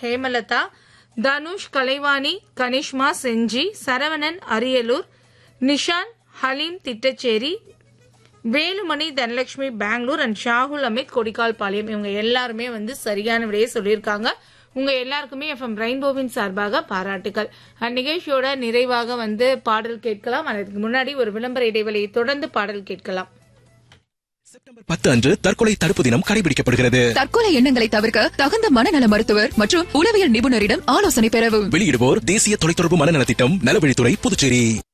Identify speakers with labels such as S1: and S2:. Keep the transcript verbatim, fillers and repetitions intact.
S1: ஹேமலதா, தனுஷ் கலைவாணி, கனிஷ்மா செஞ்சி, Saravanan Ariyalur, Nishan Haleem Thittacheri, Velumani Dhanalakshmi Bangalore and Shahul Amit Kodikkal பாளையம். இவங்க எல்லாருமே வந்து சரியான விடையை சொல்லியிருக்காங்க. உங்க எல்லாருக்குமே எஃப்எம் ரெயின்போவின் சார்பாக பாராட்டுகள். அந்நிகழ்ச்சியோட நிறைவாக வந்து பாடல் கேட்கலாம். அதற்கு முன்னாடி ஒரு விளம்பர இடைவெளியை தொடர்ந்து பாடல் கேட்கலாம்.
S2: செப்டம்பர் பத்து அன்று தற்கொலை தடுப்பு தினம் கடைபிடிக்கப்படுகிறது.
S3: தற்கொலை எண்ணங்களை தவிர்க்க தகுந்த மனநல மருத்துவர் மற்றும் உளவியல் நிபுணரிடம் ஆலோசனை பெறவும்.
S2: வெளியிடுவோர் தேசிய தொலைத்தொடர்பு மனநல திட்டம், நலவழித்துறை, புதுச்சேரி.